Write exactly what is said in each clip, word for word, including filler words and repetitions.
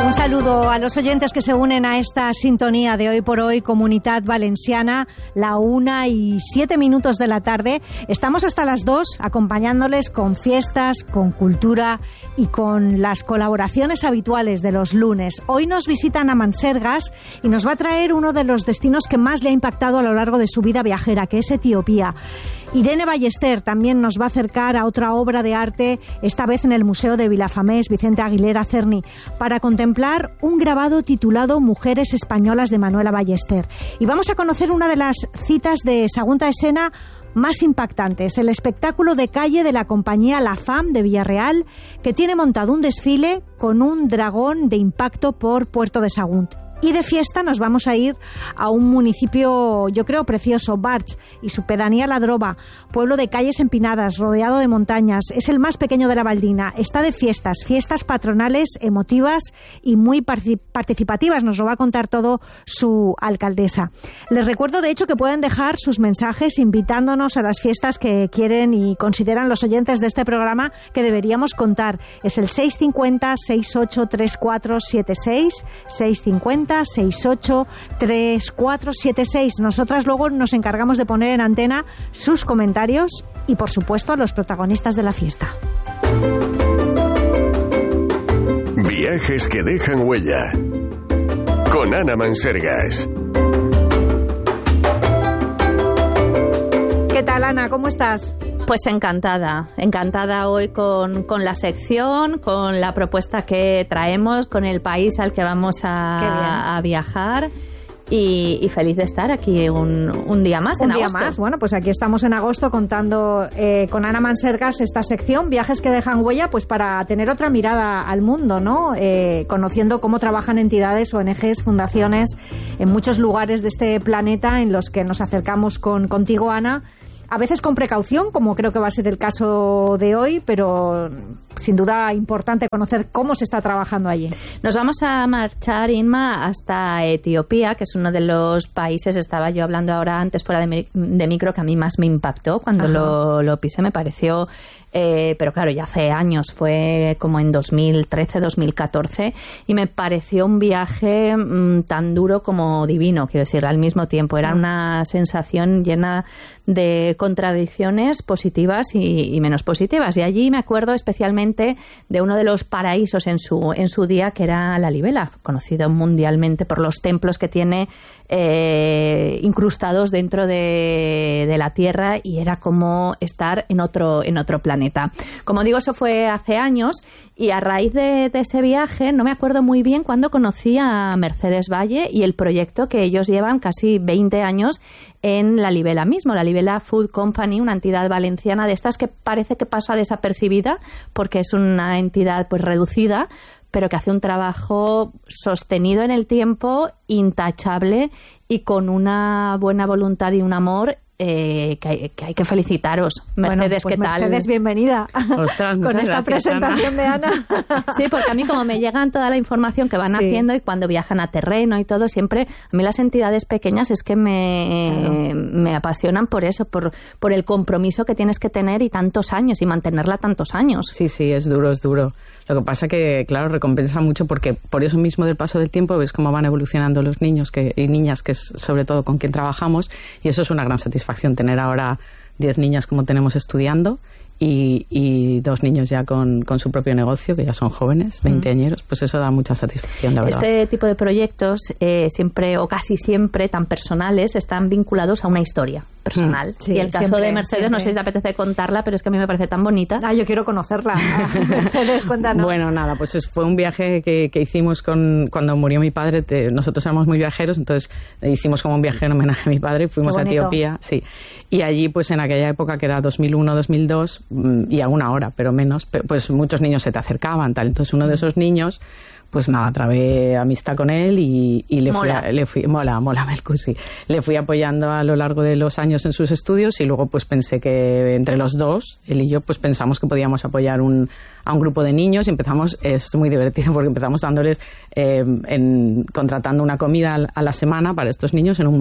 Un saludo a los oyentes que se unen a esta sintonía de Hoy por Hoy, Comunitat Valenciana, la una y siete minutos de la tarde. Estamos hasta las dos acompañándoles con fiestas, con cultura y con las colaboraciones habituales de los lunes. Hoy nos visitan a Mansergas y nos va a traer uno de los destinos que más le ha impactado a lo largo de su vida viajera, que es Etiopía. Irene Ballester también nos va a acercar a otra obra de arte, esta vez en el Museo de Vilafamés, Vicente Aguilera Cerny, para contemplar un grabado titulado Mujeres Españolas de Manuela Ballester. Y vamos a conocer una de las citas de Sagunta Escena más impactantes, el espectáculo de calle de la compañía La Fam de Villarreal, que tiene montado un desfile con un dragón de impacto por Puerto de Sagunt. Y de fiesta nos vamos a ir a un municipio, yo creo, precioso, Barch, y su pedanía La Droba, pueblo de calles empinadas, rodeado de montañas. Es el más pequeño de la Valdina. Está de fiestas, fiestas patronales, emotivas y muy participativas. Nos lo va a contar todo su alcaldesa. Les recuerdo, de hecho, que pueden dejar sus mensajes invitándonos a las fiestas que quieren y consideran los oyentes de este programa que deberíamos contar. Es el seis cinco cero, seis ocho tres cuatro siete seis, seis cinco cero, seis ocho tres cuatro siete seis. Nosotras luego nos encargamos de poner en antena sus comentarios y, por supuesto, a los protagonistas de la fiesta. Viajes que dejan huella con Ana Mansergas. ¿Qué tal, Ana? ¿Cómo estás? Pues encantada, encantada hoy con, con la sección, con la propuesta que traemos, con el país al que vamos a, a viajar. Y, y feliz de estar aquí un, un día más, un en día agosto. más. Bueno, pues aquí estamos en agosto contando eh, con Ana Mansergas esta sección, Viajes que dejan huella, pues para tener otra mirada al mundo, ¿no? Eh, conociendo cómo trabajan entidades, O N Ges, fundaciones en muchos lugares de este planeta en los que nos acercamos con contigo, Ana. A veces con precaución, como creo que va a ser el caso de hoy, pero sin duda importante conocer cómo se está trabajando allí. Nos vamos a marchar, Inma, hasta Etiopía, que es uno de los países, estaba yo hablando ahora antes fuera de, mi, de micro, que a mí más me impactó cuando lo, lo pisé, me pareció... Eh, pero claro, ya hace años, fue como en dos mil trece, dos mil catorce, y me pareció un viaje mmm, tan duro como divino, quiero decir, al mismo tiempo. Era una sensación llena de contradicciones positivas y, y menos positivas. Y allí me acuerdo especialmente de uno de los paraísos en su, en su día, que era Lalibela, conocido mundialmente por los templos que tiene eh, incrustados dentro de, de la tierra, y era como estar en otro, en otro planeta. Como digo, eso fue hace años, y a raíz de, de ese viaje no me acuerdo muy bien cuándo conocí a Mercedes Valle y el proyecto que ellos llevan casi veinte años en Lalibela mismo, Lalibela Food Company, una entidad valenciana de estas que parece que pasa desapercibida porque es una entidad pues reducida, pero que hace un trabajo sostenido en el tiempo, intachable y con una buena voluntad y un amor Eh, que, hay, que hay que felicitaros. Mercedes, bueno, pues ¿qué tal? Mercedes, bienvenida. Ostras, con esta gracias, presentación Ana. de Ana. Sí, porque a mí como me llegan toda la información que van sí. haciendo, y cuando viajan a terreno y todo, siempre a mí las entidades pequeñas es que me, claro. me apasionan por eso, por, por el compromiso que tienes que tener y tantos años, y mantenerla tantos años. Sí, sí, es duro, es duro. Lo que pasa que, claro, recompensa mucho porque por eso mismo del paso del tiempo ves cómo van evolucionando los niños que, y niñas, que es sobre todo con quien trabajamos, y eso es una gran satisfacción, tener ahora diez niñas como tenemos estudiando y, y dos niños ya con, con su propio negocio, que ya son jóvenes, veinteañeros, pues eso da mucha satisfacción, la verdad. Este tipo de proyectos, eh, siempre o casi siempre tan personales, están vinculados a una historia personal. Sí, y el caso siempre, de Mercedes, siempre. No sé si te apetece contarla, pero es que a mí me parece tan bonita. Ah, yo quiero conocerla. Mercedes, cuéntanos. Bueno, nada, pues es, fue un viaje que, que hicimos con, cuando murió mi padre. Te, nosotros éramos muy viajeros, entonces hicimos como un viaje en homenaje a mi padre. Fuimos a Etiopía, sí. Y allí, pues en aquella época, que era dos mil uno, dos mil dos, y aún ahora, pero menos, pues muchos niños se te acercaban, tal. Entonces uno de esos niños, pues nada, trabé amistad con él y, y le, mola. Fui a, le fui mola, mola Melcu, sí. Le fui apoyando a lo largo de los años en sus estudios, y luego pues pensé que entre los dos, él y yo, pues pensamos que podíamos apoyar un, a un grupo de niños, y empezamos, es muy divertido porque empezamos dándoles, eh, en, contratando una comida a la semana para estos niños en un bar.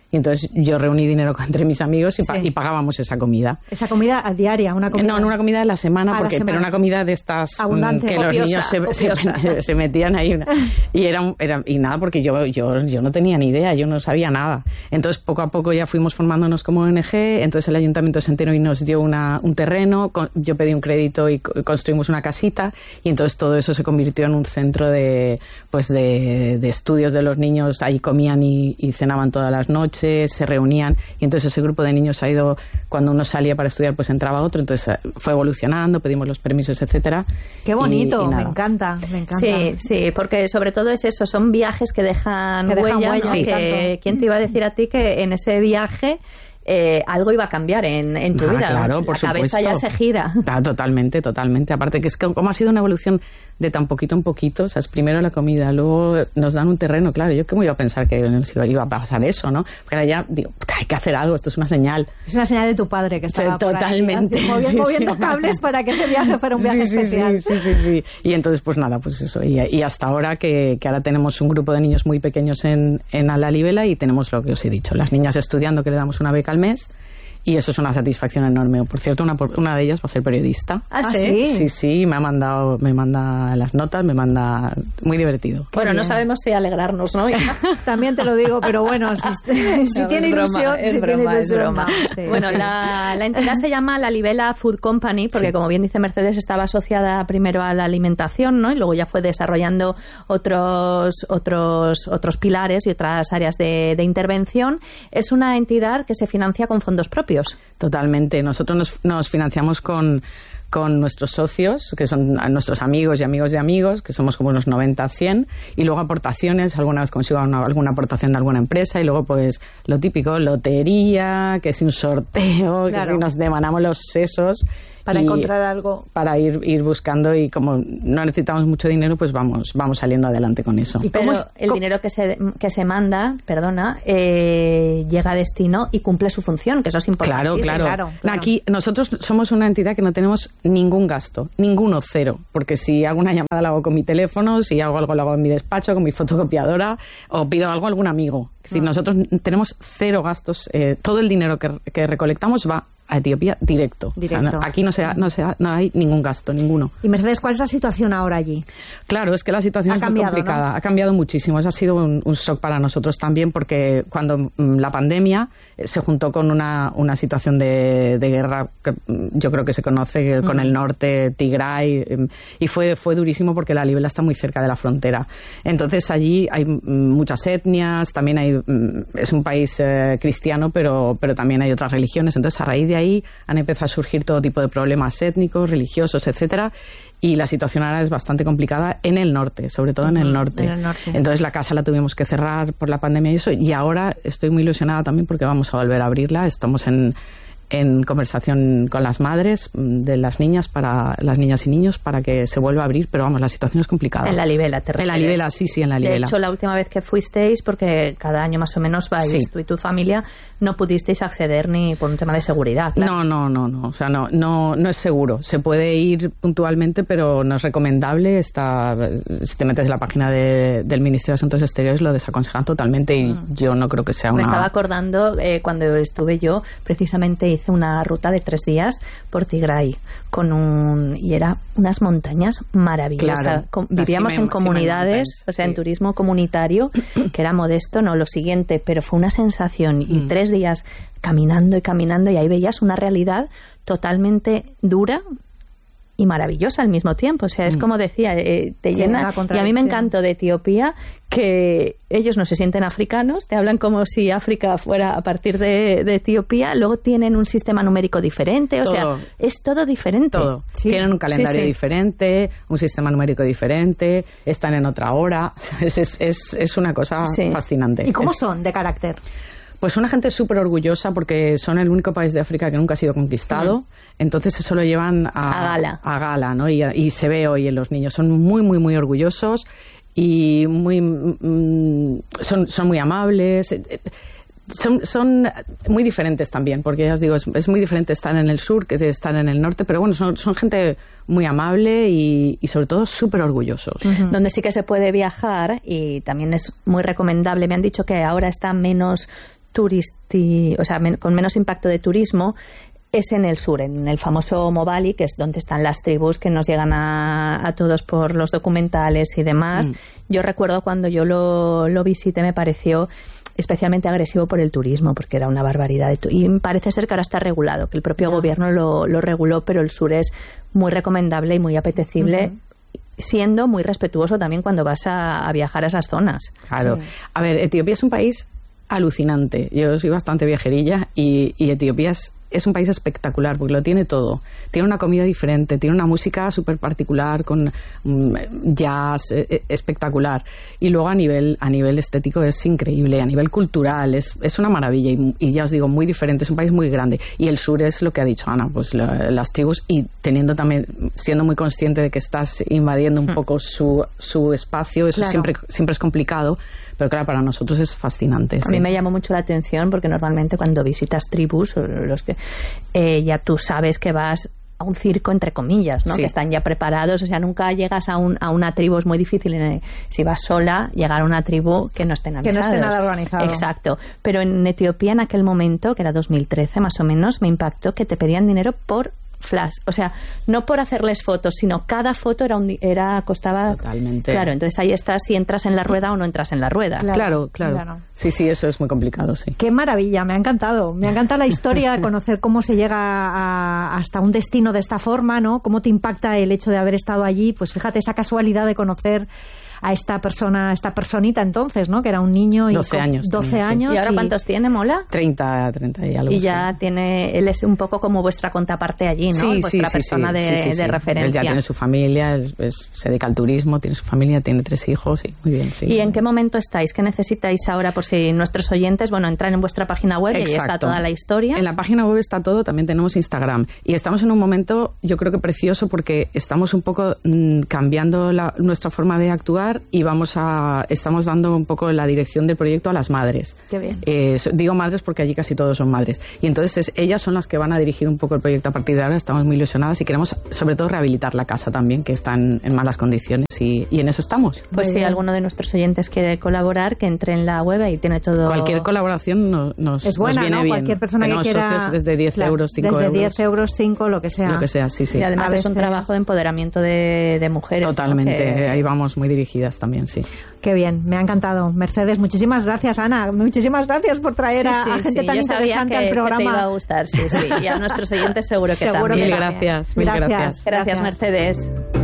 Y entonces yo reuní dinero entre mis amigos y, pa- Sí. y pagábamos esa comida. Esa comida a diaria, una comida... No, no una comida de la semana, A la porque, semana. pero una comida de estas mm, Abundante. que los Copiosa, niños se, se- copiosa. se metían ahí. Una, y era, un- era y nada, porque yo, yo, yo no tenía ni idea, yo no sabía nada. Entonces poco a poco ya fuimos formándonos como O N G, entonces el ayuntamiento se enteró y nos dio una, un terreno, con- yo pedí un crédito y co- construimos una casita, y entonces todo eso se convirtió en un centro de, pues de, de estudios de los niños. Ahí comían y, y cenaban todas las noches, se reunían, y entonces ese grupo de niños ha ido, cuando uno salía para estudiar pues entraba otro, entonces eh, fue evolucionando, pedimos los permisos, etcétera. Qué Y- bonito, y me nada. encanta, me encanta. Sí, sí, porque sobre todo es eso, son viajes que dejan, Que dejan huella, huella, ¿no? sí, que tanto. ¿quién te iba a decir a ti que en ese viaje eh, algo iba a cambiar en, en tu Ah, vida? claro, por La cabeza supuesto. ya se gira. Ah, totalmente, totalmente. Aparte que es que como ha sido una evolución de tan poquito en poquito, o sea, es primero la comida, luego nos dan un terreno, claro, yo cómo iba a pensar que nos iba, iba a pasar eso, ¿no? Porque ahora ya digo, "Puta, hay que hacer algo, esto es una señal". Es una señal de tu padre que estaba Sí, por ahí, totalmente, así, movi- sí, moviendo sí. cables para que ese viaje fuera un viaje Sí, sí, especial. Sí, sí, sí, sí. Y entonces, pues nada, pues eso. Y, y hasta ahora que, que ahora tenemos un grupo de niños muy pequeños en, en La Libela, y tenemos lo que os he dicho, las niñas estudiando, que le damos una beca al mes. Y eso es una satisfacción enorme. Por cierto, una, por- una de ellas va a ser periodista. Ah, Ah, sí. sí. Sí, sí, me ha mandado, me manda las notas, me manda... Muy divertido. Bueno, no bien. sabemos si alegrarnos, ¿no? También te lo digo, pero bueno, si, si No, tiene es broma, ilusión, es si broma, tiene es ilusión, broma. va, sí. Bueno, la, la entidad se llama La Libela Food Company porque, Sí. como bien dice Mercedes, estaba asociada primero a la alimentación, ¿no? Y luego ya fue desarrollando otros otros otros pilares y otras áreas de, de intervención. Es una entidad que se financia con fondos propios. Totalmente. Nosotros nos, nos financiamos con, con nuestros socios, que son nuestros amigos y amigos de amigos, que somos como unos noventa a cien, y luego aportaciones, alguna vez consigo una- alguna aportación de alguna empresa, y luego pues lo típico, lotería, que si un sorteo, Claro. que si nos demanamos los sesos. Para y encontrar algo. Para ir, ir buscando, y como no necesitamos mucho dinero, pues vamos, vamos saliendo adelante con eso. ¿Y cómo Pero es- el cómo- dinero que se, que se manda, perdona, eh, llega a destino y cumple su función, que eso es importante. Claro, claro. claro, claro. Aquí nosotros somos una entidad que no tenemos ningún gasto, ninguno, cero. Porque si hago una llamada la hago con mi teléfono, si hago algo lo hago en mi despacho, con mi fotocopiadora, o pido algo a algún amigo. Es decir, nosotros tenemos cero gastos. Eh, todo el dinero que, que recolectamos va a Etiopía directo. O sea, Directo. no- aquí no, se, ha- no, se ha- no hay ningún gasto, ninguno. Y Mercedes, ¿cuál es la situación ahora allí? Claro, es que la situación Ha es cambiado, muy complicada. ¿no? Ha cambiado muchísimo. Eso ha sido un, un shock para nosotros también, porque cuando mm, la pandemia eh, se juntó con una, una situación de, de guerra que mm, yo creo que se conoce, eh, con el norte, Tigray, eh, y fue, fue durísimo porque la Libela está muy cerca de la frontera. Entonces allí hay mm, muchas etnias, también hay, mm, es un país eh, cristiano, pero, pero también hay otras religiones. Entonces a raíz de ahí han empezado a surgir todo tipo de problemas étnicos, religiosos, etcétera. Y la situación ahora es bastante complicada en el norte, sobre todo en el norte. en el norte. Entonces la casa la tuvimos que cerrar por la pandemia y eso. Y ahora estoy muy ilusionada también porque vamos a volver a abrirla. Estamos en, en conversación con las madres mm, de las niñas, para las niñas y niños, para que se vuelva a abrir. Pero vamos, la situación es complicada. En La Libela, te En La refieres. Libela, sí, sí, en La Libela. De hecho, la última vez que fuisteis, porque cada año más o menos vais Sí. tú y tu familia, no pudisteis acceder ni por un tema de seguridad. Claro. No, no, no, no. O sea, no, no, no es seguro. Se puede ir puntualmente, pero no es recomendable. Está, si te metes en la página de- del Ministerio de Asuntos Exteriores, lo desaconsejan totalmente, y yo no creo que sea Me una... estaba acordando eh, cuando estuve yo, precisamente hice una ruta de tres días por Tigray con un y era unas montañas maravillosas. Claro, Com- las vivíamos Simei- en comunidades, Simei o sea, en sí. turismo comunitario, que era modesto, no lo siguiente, pero fue una sensación y Mm. tres días caminando y caminando, y ahí veías una realidad totalmente dura y maravillosa al mismo tiempo. O sea, es Mm. como decía, eh, te Sí, llena. una Y a mí me contradicción. encantó de Etiopía que ellos no se sienten africanos, te hablan como si África fuera a partir de, de Etiopía, luego tienen un sistema numérico diferente, o Todo. sea, es todo diferente. Todo. Sí. Tienen un calendario Sí, sí. diferente, un sistema numérico diferente, están en otra hora. Es, es, es, es una cosa Sí. fascinante. ¿Y cómo Es- son de carácter? Pues una gente súper orgullosa porque son el único país de África que nunca ha sido conquistado. Entonces eso lo llevan a, A gala. a gala, ¿no? Y, y se ve hoy en los niños. Son muy, muy, muy orgullosos y muy mm, son, son muy amables. Son, son muy diferentes también, porque ya os digo, es, es muy diferente estar en el sur que de estar en el norte, pero bueno, son, son gente muy amable y, y sobre todo súper orgullosos. Donde sí que se puede viajar y también es muy recomendable. Me han dicho que ahora está menos turisti, o sea, men- con menos impacto de turismo, es en el sur, en el famoso Mobali, que es donde están las tribus que nos llegan a, a todos por los documentales y demás. Mm. Yo recuerdo cuando yo lo, lo visité, me pareció especialmente agresivo por el turismo, porque era una barbaridad. De tu- y parece ser que ahora está regulado, que el propio no. gobierno lo, lo reguló, pero el sur es muy recomendable y muy apetecible, uh-huh. siendo muy respetuoso también cuando vas a, a viajar a esas zonas. Claro. Sí. A ver, Etiopía es un país alucinante. Yo soy bastante viajerilla y, y Etiopía es Es un país espectacular porque lo tiene todo. Tiene una comida diferente, tiene una música súper particular con um, jazz eh, espectacular. Y luego a nivel a nivel estético es increíble, a nivel cultural es, es una maravilla y, y ya os digo, muy diferente. Es un país muy grande. Y el sur es lo que ha dicho Ana, pues la, las tribus y teniendo también, siendo muy consciente de que estás invadiendo un poco su, su espacio, eso claro. siempre, siempre es complicado. Pero claro, para nosotros es fascinante. A sí. mí me llamó mucho la atención porque normalmente cuando visitas tribus, los que eh, ya tú sabes que vas a un circo, entre comillas, ¿no? Sí. Que están ya preparados, o sea, nunca llegas a, un, a una tribu, es muy difícil, en, si vas sola, llegar a una tribu que no estén avisados. Que no esté nada organizado. Exacto. Pero en Etiopía, en aquel momento, que era dos mil trece más o menos, me impactó que te pedían dinero por flash, o sea, no por hacerles fotos, sino cada foto era un, era costaba totalmente. Claro, entonces ahí estás si entras en la rueda o no entras en la rueda. Claro, claro, claro. claro. Sí, sí, eso es muy complicado, sí. Qué maravilla, me ha encantado. Me ha encantado la historia, conocer cómo se llega a, hasta un destino de esta forma, ¿no? Cómo te impacta el hecho de haber estado allí, pues fíjate esa casualidad de conocer a esta persona, esta personita entonces, ¿no? Que era un niño y doce años. doce años. ¿Y ahora y... cuántos tiene, Mola? treinta, treinta y algo. Y ya sí. tiene, él es un poco como vuestra contraparte allí, ¿no? Sí, vuestra sí, persona sí, de, sí, sí, sí. de referencia. Él ya tiene su familia, es, es, se dedica al turismo, tiene su familia, tiene tres hijos, sí, muy bien, sí. ¿Y en qué momento estáis? ¿Qué necesitáis ahora por si nuestros oyentes, bueno, entran en vuestra página web Exacto. y ahí está toda la historia? En la página web está todo, también tenemos Instagram. Y estamos en un momento, yo creo que precioso, porque estamos un poco mmm, cambiando la, nuestra forma de actuar y vamos a estamos dando un poco la dirección del proyecto a las madres. Qué bien. Eh, digo madres porque allí casi todos son madres. Y entonces es, ellas son las que van a dirigir un poco el proyecto a partir de ahora. Estamos muy ilusionadas y queremos sobre todo rehabilitar la casa también, que está en, en malas condiciones y, y en eso estamos. Pues si alguno de nuestros oyentes quiere colaborar, que entre en la web y tiene todo... Cualquier colaboración nos, nos, es buena, nos viene ¿no? bien. Cualquier persona Tenemos que quiera... socios desde diez claro, euros, cinco desde euros. diez euros, cinco, lo que sea. Lo que sea, sí, sí. Y además a es un veces... trabajo de empoderamiento de, de mujeres. Totalmente, ¿no? Que... ahí vamos muy dirigidas también, sí. Qué bien, me ha encantado. Mercedes, muchísimas gracias, Ana. Muchísimas gracias por traer sí, a, sí, a gente sí. tan Yo interesante que, al programa. Que te iba a gustar, sí, sí. Y a nuestros oyentes seguro que seguro también. Mil gracias, mil gracias. gracias. Gracias, Mercedes.